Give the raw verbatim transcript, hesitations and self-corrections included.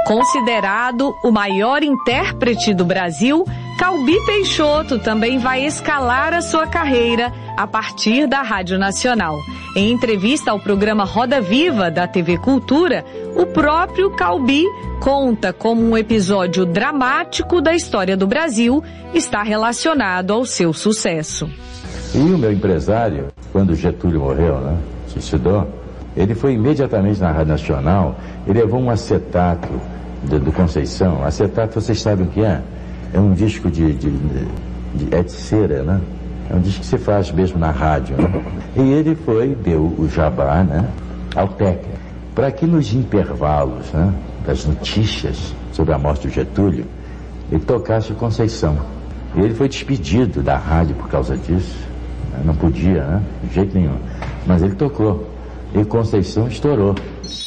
Considerado o maior intérprete do Brasil, Calbi Peixoto também vai escalar a sua carreira a partir da Rádio Nacional. Em entrevista ao programa Roda Viva da T V Cultura, o próprio Calbi conta como um episódio dramático da história do Brasil está relacionado ao seu sucesso. E o meu empresário, quando Getúlio morreu, né, suicidou, ele foi imediatamente na Rádio Nacional e levou um acetato do, do Conceição. Acetato, vocês sabem o que é? É um disco de, de, de, de, é de cera, né? É um disco que se faz mesmo na rádio, né? E ele foi, deu o jabá, né, ao técnico, para que nos intervalos, né, das notícias sobre a morte do Getúlio, ele tocasse o Conceição. E ele foi despedido da rádio por causa disso. Não podia, né? De jeito nenhum. Mas ele tocou. E Conceição estourou.